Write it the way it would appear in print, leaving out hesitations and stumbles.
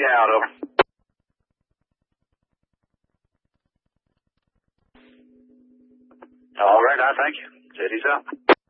City out, over. All right, I thank you. City's out.